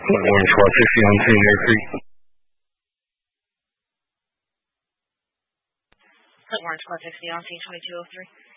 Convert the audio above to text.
Orange Squad 60 on scene, Air Creek. Orange Squad 60 on scene, 2203.